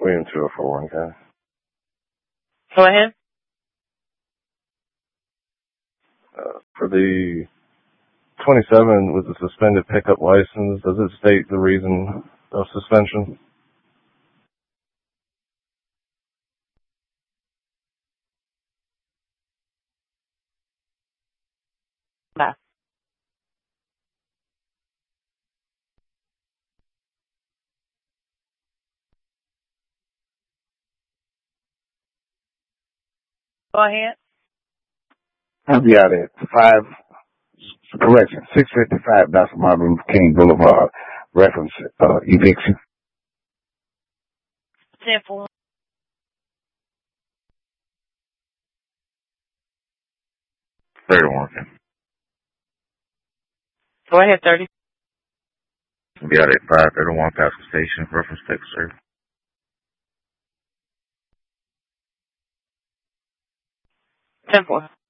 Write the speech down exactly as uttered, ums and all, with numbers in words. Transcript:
William two oh four one, okay. Go ahead. Uh, for the twenty-seven with the suspended pickup license, does it state the reason of suspension? No. Go ahead. I'll be out at five, correction, six fifty-five Doctor Martin Luther King Boulevard, reference uh, eviction. Simple. thirty-one. Go ahead, thirty. I'll be out at five thirty-one Pascal Station, reference text, sir. Simple.